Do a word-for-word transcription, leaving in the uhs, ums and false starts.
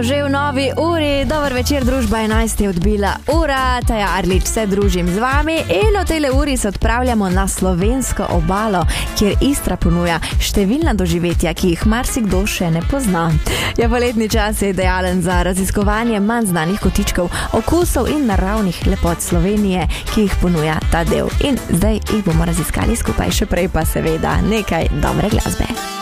Že v novi uri, dober večer, družba enajst je odbila ura, Taja Arlič se družim z vami in v tejle uri se odpravljamo na slovensko obalo, kjer Istra ponuja številna doživetja, ki jih marsikdo še ne pozna. Ja, poletni čas je idealen za raziskovanje manj znanih kotičkov, okusov in naravnih lepot Slovenije, ki jih ponuja ta del. In zdaj jih bomo raziskali skupaj, še prej pa seveda nekaj dobre glasbe.